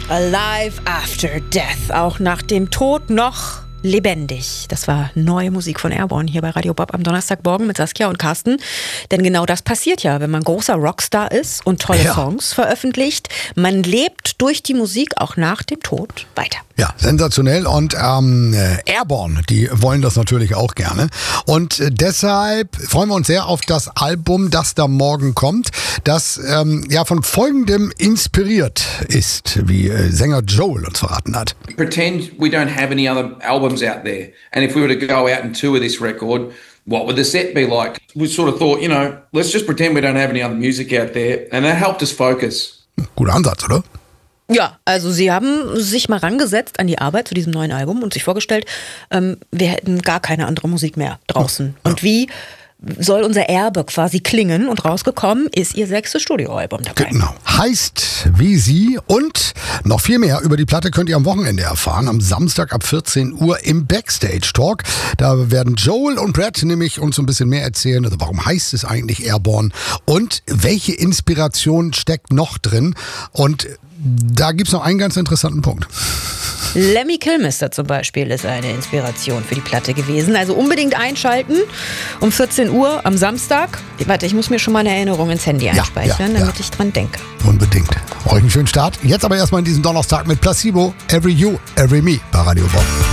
Alive After Death, auch nach dem Tod noch lebendig. Das war neue Musik von Airborne hier bei Radio Bob am Donnerstagmorgen mit Saskia und Carsten. Denn genau das passiert ja, wenn man großer Rockstar ist und tolle Songs veröffentlicht. Man lebt durch die Musik auch nach dem Tod weiter. Ja, sensationell. Und Airborne, die wollen das natürlich auch gerne. Und deshalb freuen wir uns sehr auf das Album, das da morgen kommt, das von Folgendem inspiriert ist, wie Sänger Joel uns verraten hat. Pretend we don't have any other albums out there. And if we were to go out and tour this record, what would the set be like? We sort of thought, let's just pretend we don't have any other music out there. And that helped us focus. Guter Ansatz, oder? Ja, also sie haben sich mal rangesetzt an die Arbeit zu diesem neuen Album und sich vorgestellt, wir hätten gar keine andere Musik mehr draußen. Ja. Und wie soll unser Erbe quasi klingen? Und rausgekommen ist ihr 6. Studioalbum dabei. Genau. Heißt wie sie und noch viel mehr über die Platte könnt ihr am Wochenende erfahren. Am Samstag ab 14 Uhr im Backstage Talk. Da werden Joel und Brad nämlich uns so ein bisschen mehr erzählen. Also warum heißt es eigentlich Airborne? Und welche Inspiration steckt noch drin? Und da gibt's noch einen ganz interessanten Punkt. Lemmy Kilmister zum Beispiel ist eine Inspiration für die Platte gewesen. Also unbedingt einschalten um 14 Uhr am Samstag. Warte, ich muss mir schon mal eine Erinnerung ins Handy einspeichern, damit ich dran denke. Unbedingt. Euch einen schönen Start. Jetzt aber erstmal in diesem Donnerstag mit Placebo, Every You, Every Me bei Radio Bob.